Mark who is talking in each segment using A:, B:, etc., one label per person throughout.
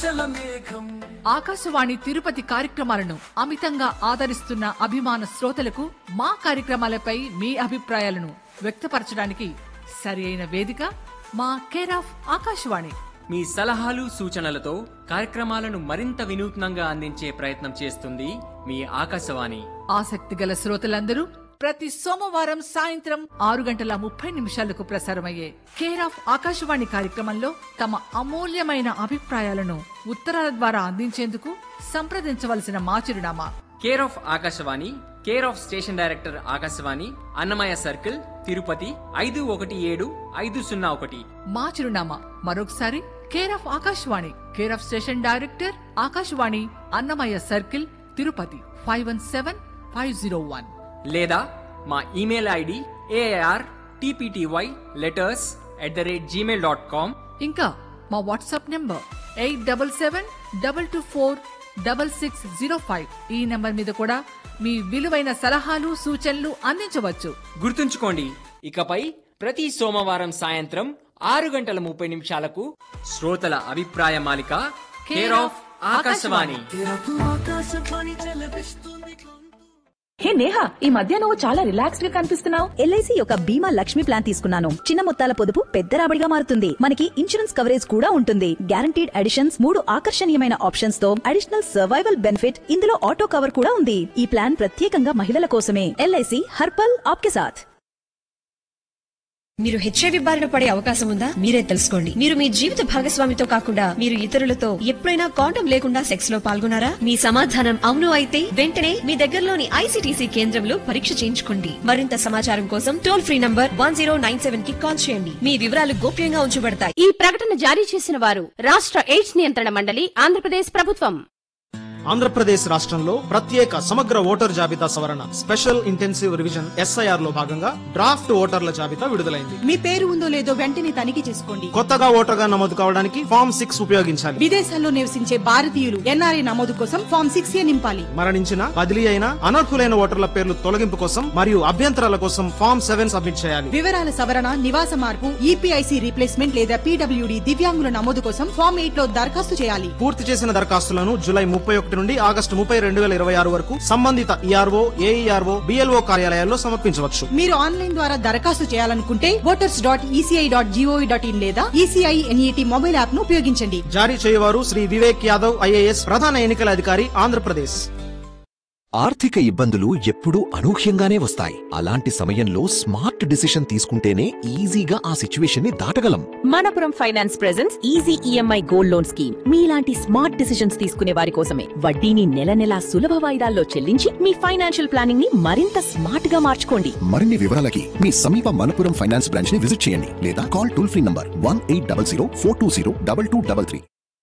A: ఆకాశవాణి తిరుపతి కార్యక్రమాలను అమితంగా ఆదరిస్తున్న అభిమాన శ్రోతలకు మా కార్యక్రమాలపై మీ అభిప్రాయాలను వ్యక్తపరచడానికి సరి అయిన వేదిక మా కేర్ ఆఫ్ ఆకాశవాణి.
B: మీ సలహాలు సూచనలతో కార్యక్రమాలను మరింత వినూత్నంగా అందించే ప్రయత్నం చేస్తుంది మీ ఆకాశవాణి.
A: ఆసక్తి గల శ్రోతలందరూ ప్రతి సోమవారం సాయంత్రం 6:30 ప్రసారమయ్యే కేర్ ఆఫ్ ఆకాశవాణి కార్యక్రమంలో తమ అమూల్యమైన అభిప్రాయాలను ఉత్తరాల ద్వారా అందించేందుకు సంప్రదించవలసిన మా చిరునామా
B: care of Akashvani, care of station director Akashvani, Annamayya circle, Tirupati 517501.
A: మా చిరునామా మరొకసారి care of Akashvani, care of station director Akashvani, Annamayya circle, Tirupati 517501.
B: లేదా మా ఇమెయిల్ ఐడి aartptyletters@gmail.com.
A: ఇంకా మా వాట్సాప్ నెంబర్ 8772246605. ఈ నెంబర్ మీద కూడా మీ విలువైన సలహాలు సూచనలు అందించవచ్చు.
B: గుర్తుంచుకోండి, ఇకపై ప్రతి సోమవారం సాయంత్రం 6:30 శ్రోతల అభిప్రాయ మాలిక కేర్ ఆఫ్ ఆకాశవాణి.
C: హే నేహా, ఈ మధ్య నువ్వు చాలా రిలాక్స్డ్ గా కనిపిస్తున్నావు.
D: ఎల్ఐసి యొక్క బీమా లక్ష్మి ప్లాన్ తీసుకున్నాను. చిన్న మొత్తాల పొదుపు పెద్ద రాబడిగా మారుతుంది. మనకి ఇన్సూరెన్స్ కవరేజ్ కూడా ఉంటుంది. గ్యారంటీడ్ అడిషన్స్, 3 ఆకర్షణీయమైన ఆప్షన్స్ తో అడిషనల్ సర్వైవల్ బెనిఫిట్, ఇందులో ఆటో కవర్ కూడా ఉంది. ఈ ప్లాన్ ప్రత్యేకంగా మహిళల కోసమే. ఎల్ఐసి హర్పల్ ఆప్కే సాథ్.
E: మీరు హెచ్ఐవి బారిన పడే అవకాశం ఉందా? మీరే తెలుసుకోండి. మీరు మీ జీవిత భాగస్వామితో కాకుండా మీరు ఇతరులతో ఎప్పుడైనా కాండం లేకుండా సెక్స్ లో పాల్గొన్నారా? మీ సమాధానం అవును అయితే వెంటనే మీ దగ్గరలోని ఐసీటీసీ కేంద్రంలో పరీక్ష చేయించుకోండి. మరింత సమాచారం కోసం టోల్ ఫ్రీ నంబర్ 1097 కి కాల్ చేయండి. మీ వివరాలు గోప్యంగా ఉంచబడతాయి.
F: ఈ ప్రకటన జారీ చేసిన వారు రాష్ట్ర ఎయిడ్స్ నియంత్రణ మండలి, ఆంధ్రప్రదేశ్ ప్రభుత్వం.
G: ఆంధ్రప్రదేశ్ రాష్ట్రంలో ప్రత్యేక సమగ్ర ఓటర్ జాబితా సవరణ స్పెషల్ ఇంటెన్సివ్ రివిజన్ SIR లో భాగంగా డ్రాఫ్ట్ ఓటర్ల జాబితా విడుదలైంది.
C: మీ పేరు ఉందో లేదో వెంటనే తనిఖీ చేసుకోండి.
G: కొత్తగా ఓటర్గా నమోదు కావడానికి ఫామ్ 6 ఉపయోగించాలి.
C: విదేశాల్లో నివసించే భారతీయులు NRI నమోదు కోసం ఫామ్ 6A నింపాలి.
G: మరణించిన, బదిలీ అయిన, అనర్హులైన ఓటర్ల పేర్లు తొలగింపు కోసం మరియు అభ్యంతరాల కోసం ఫామ్ 7 సబ్మిట్ చేయాలి.
C: వివరాల సవరణ, నివాస మార్పు, EPIC రీప్లేస్మెంట్ లేదా PWD దివ్యాంగుల నమోదు కోసం ఫామ్ 8 లో దరఖాస్తు చేయాలి.
G: పూర్తి చేసిన దరఖాస్తులను జూలై 31 నుండి ఆగస్టు 30, 2026 వరకు సంబంధిత ERO, AERO, BLO కార్యాలయాల్లో సమర్పించవచ్చు.
C: మీరు ఆన్లైన్ ద్వారా దరఖాస్తు చేయాలనుకుంటే voters.eci.gov.in లేదా ECI NET మొబైల్ యాప్ ను ఉపయోగించండి.
G: జారీ చేయవారు శ్రీ వివేక్ యాదవ్ IAS, ప్రధాన ఎన్నికల అధికారి, ఆంధ్రప్రదేశ్.
H: ఆర్థిక ఇబ్బందులు ఎప్పుడూ అనూహ్యంగానే వస్తాయి. అలాంటి సమయంలో స్మార్ట్ డిసిషన్ తీసుకుంటేనే ఈజీగా ఆ సిచ్యువేషన్ ని దాటగలం.
D: Manappuram finance presents easy EMI gold loan scheme. మీలాంటి స్మార్ట్ డిసిషన్స్ తీసుకునే వారి కోసమే. వడ్డీని నెల నెలా సులభ వాయిదాల్లో చెల్లించి మీ ఫైనాన్షియల్ ప్లానింగ్ ని మరింత స్మార్ట్ గా మార్చుకోండి.
H: మరిన్ని వివరాలకి మీ సమీప మనపురం ఫైనాన్స్ బ్రాంచ్ ని విజిట్ చేయండి లేదా call toll free number 1800-420-2233.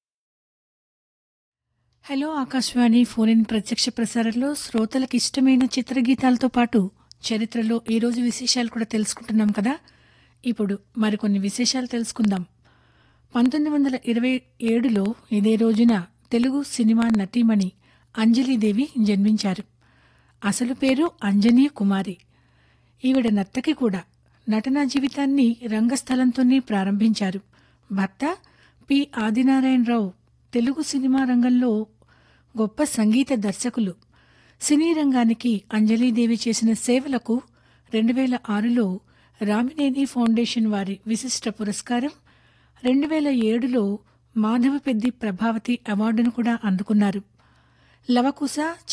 I: Hello Akashvani phone in ప్రత్యక్ష ప్రసారంలో శ్రోతలకు ఇష్టమైన చిత్రగీతాలతో పాటు చరిత్రలో ఈరోజు విశేషాలు కూడా తెలుసుకుంటున్నాం కదా. ఇప్పుడు మరికొన్ని విశేషాలు తెలుసుకుందాం. 1927లో ఇదే రోజున తెలుగు సినిమా నటీమణి అంజలీదేవి జన్మించారు. అసలు పేరు అంజనీ కుమారి. ఈవిడ నర్తకి కూడా. నటనా జీవితాన్ని రంగస్థలంతోనే ప్రారంభించారు. భర్త పి ఆదినారాయణరావు తెలుగు సినిమా రంగంలో గొప్ప సంగీత దర్శకులు. సినీ రంగానికి అంజలీదేవి చేసిన సేవలకు 2006లో రామినేని ఫౌండేషన్ వారి విశిష్ట పురస్కారం, 2007లో మాధవపెద్ది ప్రభావతి అవార్డును కూడా అందుకున్నారు. లవకుశ